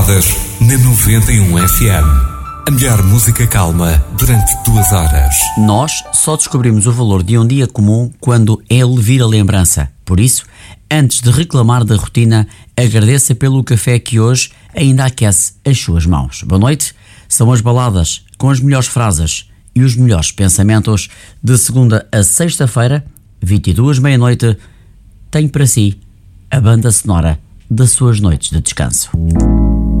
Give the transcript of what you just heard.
Baladas na 91 FM. A melhor música calma durante 2 horas. Nós só descobrimos o valor de um dia comum quando ele vira lembrança. Por isso, antes de reclamar da rotina, agradeça pelo café que hoje ainda aquece as suas mãos. Boa noite. São as baladas com as melhores frases e os melhores pensamentos de segunda a sexta-feira, 22 meia-noite, tem para si a banda sonora das suas noites de descanso.